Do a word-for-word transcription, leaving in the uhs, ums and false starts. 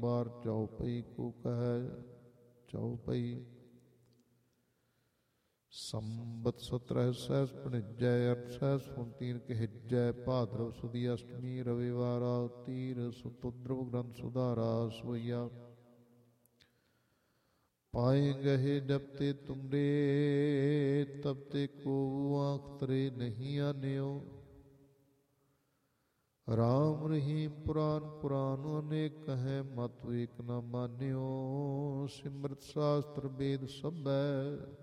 बार चौपई को कह चौपई। संबत सत्रह सहस पणिजै अठ सहस उनतीन कहिजै भाद्रव सुदी अष्टमी रविवारा तीर सुतुद्रव ग्रंथ सुधारा सोइया। पाए गहे जबते तुमरे तबते को आँख तरे नहीं आन्यो। राम रहीम पुराण पुराण अनेक कहें मत एक न मान्यो। सिमरत शास्त्र वेद सब है